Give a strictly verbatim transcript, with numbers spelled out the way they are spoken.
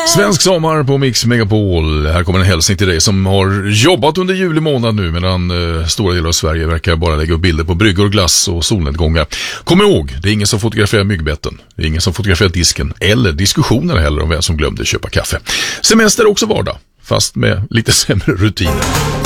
Svensk sommar på Mix Megapol. Här kommer en hälsning till dig som har jobbat under juli månad nu, medan eh, stora delar av Sverige verkar bara lägga upp bilder på bryggor, glass och solnedgångar. Kom ihåg, det är ingen som fotograferar myggbetten. Det är ingen som fotograferar disken eller diskussioner heller om vem som glömde köpa kaffe. Semester är också vardag, fast med lite sämre rutiner.